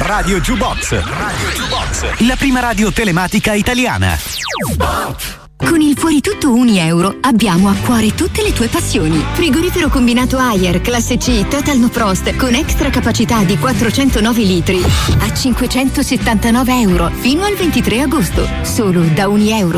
Radio Jukebox. La prima radio telematica italiana. Con il Fuori Tutto €1 abbiamo a cuore tutte le tue passioni. Frigorifero combinato Haier classe C Total No Frost con extra capacità di 409 litri a €579 fino al 23 agosto. Solo da €1.